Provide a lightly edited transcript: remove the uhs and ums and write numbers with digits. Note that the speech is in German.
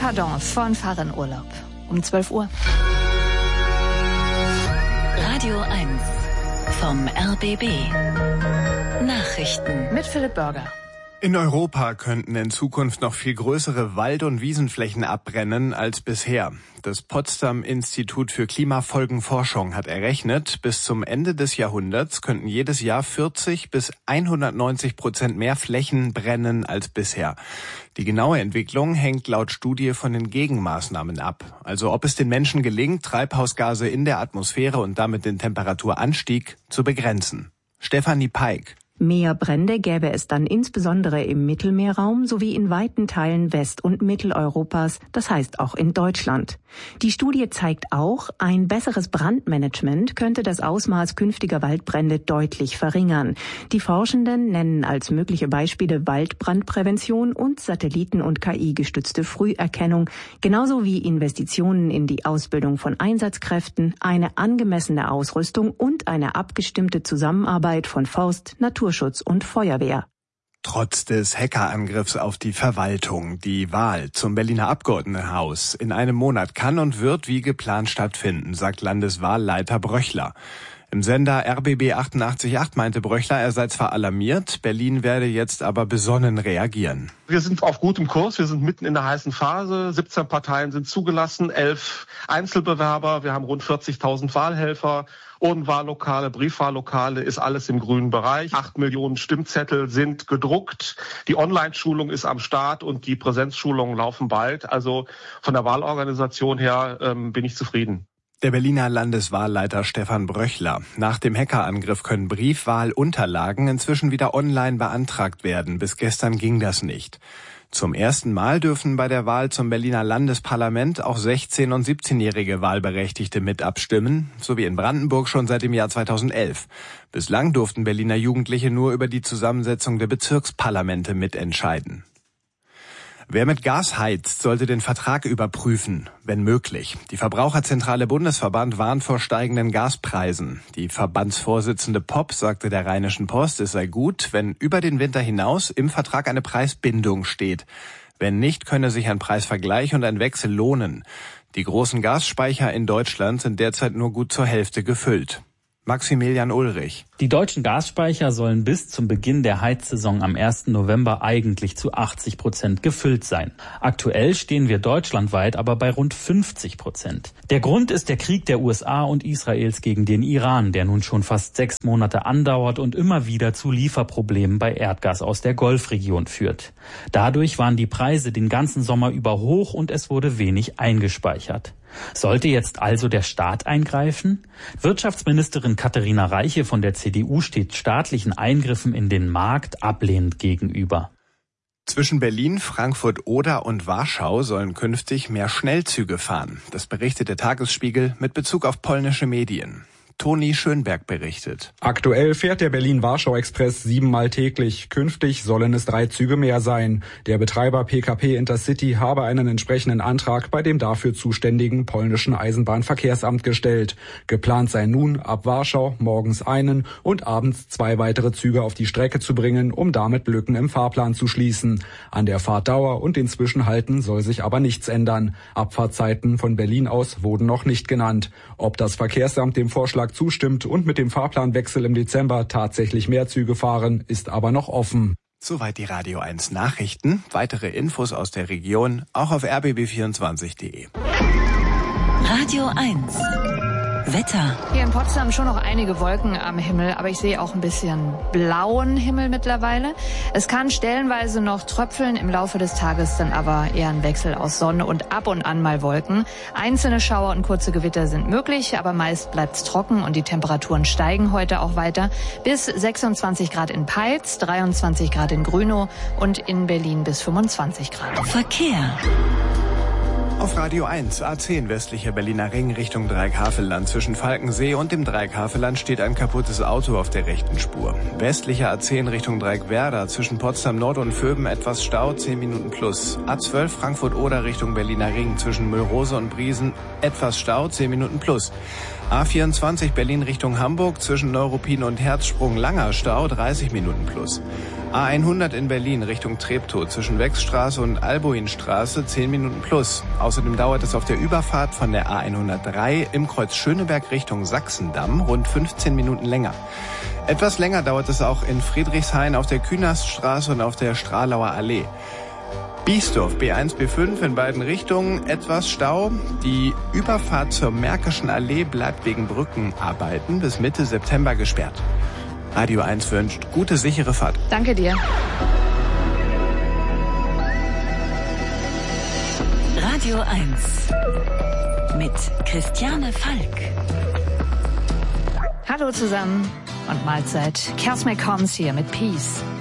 Pardon von Fahrenurlaub um 12 Uhr. Radio 1 vom RBB. Nachrichten Mit Philipp Börger. In Europa könnten in Zukunft noch viel größere Wald- und Wiesenflächen abbrennen als bisher. Das Potsdam-Institut für Klimafolgenforschung hat errechnet, bis zum Ende des Jahrhunderts könnten jedes Jahr 40 bis 190% mehr Flächen brennen als bisher. Die genaue Entwicklung hängt laut Studie von den Gegenmaßnahmen ab. Also ob es den Menschen gelingt, Treibhausgase in der Atmosphäre und damit den Temperaturanstieg zu begrenzen. Stefanie Peik. Mehr Brände gäbe es dann insbesondere im Mittelmeerraum sowie in weiten Teilen West- und Mitteleuropas, das heißt auch in Deutschland. Die Studie zeigt auch, ein besseres Brandmanagement könnte das Ausmaß künftiger Waldbrände deutlich verringern. Die Forschenden nennen als mögliche Beispiele Waldbrandprävention und Satelliten- und KI-gestützte Früherkennung, genauso wie Investitionen in die Ausbildung von Einsatzkräften, eine angemessene Ausrüstung und eine abgestimmte Zusammenarbeit von Forst, Naturschutz und Feuerwehr. Trotz des Hackerangriffs auf die Verwaltung, die Wahl zum Berliner Abgeordnetenhaus in einem Monat kann und wird wie geplant stattfinden, sagt Landeswahlleiter Bröchler. Im Sender RBB 88.8 meinte Bröchler, er sei zwar alarmiert, Berlin werde jetzt aber besonnen reagieren. Wir sind auf gutem Kurs, wir sind mitten in der heißen Phase. 17 Parteien sind zugelassen, 11 Einzelbewerber, wir haben rund 40.000 Wahlhelfer. Urnenwahllokale, Briefwahllokale, ist alles im grünen Bereich. 8 Millionen Stimmzettel sind gedruckt. Die Online-Schulung ist am Start und die Präsenzschulungen laufen bald. Also von der Wahlorganisation her bin ich zufrieden. Der Berliner Landeswahlleiter Stefan Bröchler. Nach dem Hackerangriff können Briefwahlunterlagen inzwischen wieder online beantragt werden. Bis gestern ging das nicht. Zum ersten Mal dürfen bei der Wahl zum Berliner Landesparlament auch 16- und 17-jährige Wahlberechtigte mit abstimmen, so wie in Brandenburg schon seit dem Jahr 2011. Bislang durften Berliner Jugendliche nur über die Zusammensetzung der Bezirksparlamente mitentscheiden. Wer mit Gas heizt, sollte den Vertrag überprüfen, wenn möglich. Die Verbraucherzentrale Bundesverband warnt vor steigenden Gaspreisen. Die Verbandsvorsitzende Popp sagte der Rheinischen Post, es sei gut, wenn über den Winter hinaus im Vertrag eine Preisbindung steht. Wenn nicht, könne sich ein Preisvergleich und ein Wechsel lohnen. Die großen Gasspeicher in Deutschland sind derzeit nur gut zur Hälfte gefüllt. Maximilian Ulrich. Die deutschen Gasspeicher sollen bis zum Beginn der Heizsaison am 1. November eigentlich zu 80% gefüllt sein. Aktuell stehen wir deutschlandweit aber bei rund 50%. Der Grund ist der Krieg der USA und Israels gegen den Iran, der nun schon fast 6 Monate andauert und immer wieder zu Lieferproblemen bei Erdgas aus der Golfregion führt. Dadurch waren die Preise den ganzen Sommer über hoch und es wurde wenig eingespeichert. Sollte jetzt also der Staat eingreifen? Wirtschaftsministerin Katharina Reiche von der CDU steht staatlichen Eingriffen in den Markt ablehnend gegenüber. Zwischen Berlin, Frankfurt-Oder und Warschau sollen künftig mehr Schnellzüge fahren. Das berichtet der Tagesspiegel mit Bezug auf polnische Medien. Toni Schönberg berichtet. Aktuell fährt der Berlin-Warschau-Express 7-mal täglich. Künftig sollen es 3 Züge mehr sein. Der Betreiber PKP Intercity habe einen entsprechenden Antrag bei dem dafür zuständigen polnischen Eisenbahnverkehrsamt gestellt. Geplant sei nun, ab Warschau morgens einen und abends 2 weitere Züge auf die Strecke zu bringen, um damit Lücken im Fahrplan zu schließen. An der Fahrtdauer und den Zwischenhalten soll sich aber nichts ändern. Abfahrtzeiten von Berlin aus wurden noch nicht genannt. Ob das Verkehrsamt dem Vorschlag zustimmt und mit dem Fahrplanwechsel im Dezember tatsächlich mehr Züge fahren, ist aber noch offen. Soweit die Radio 1 Nachrichten. Weitere Infos aus der Region auch auf rbb24.de. Radio 1 Wetter. Hier in Potsdam schon noch einige Wolken am Himmel, aber ich sehe auch ein bisschen blauen Himmel mittlerweile. Es kann stellenweise noch tröpfeln, im Laufe des Tages dann aber eher ein Wechsel aus Sonne und ab und an mal Wolken. Einzelne Schauer und kurze Gewitter sind möglich, aber meist bleibt's trocken und die Temperaturen steigen heute auch weiter. Bis 26 Grad in Peitz, 23 Grad in Grünow und in Berlin bis 25 Grad. Verkehr. Auf Radio 1, A10 westlicher Berliner Ring Richtung Dreieckhavelland. Zwischen Falkensee und dem Dreieckhavelland steht ein kaputtes Auto auf der rechten Spur. Westlicher A10 Richtung Dreieckwerder. Zwischen Potsdam Nord und Vöben etwas Stau, 10 Minuten plus. A12 Frankfurt-Oder Richtung Berliner Ring. Zwischen Müllrose und Briesen etwas Stau, 10 Minuten plus. A24 Berlin Richtung Hamburg. Zwischen Neuruppin und Herzsprung langer Stau, 30 Minuten plus. A100 in Berlin Richtung Treptow zwischen Wechsstraße und Albuinstraße 10 Minuten plus. Außerdem dauert es auf der Überfahrt von der A103 im Kreuz Schöneberg Richtung Sachsendamm rund 15 Minuten länger. Etwas länger dauert es auch in Friedrichshain auf der Künaststraße und auf der Stralauer Allee. Biesdorf B1, B5 in beiden Richtungen etwas Stau. Die Überfahrt zur Märkischen Allee bleibt wegen Brückenarbeiten bis Mitte September gesperrt. Radio 1 wünscht gute, sichere Fahrt. Danke dir. Radio 1 mit Christiane Falk. Hallo zusammen und Mahlzeit. Cass McCombs hier mit Peace.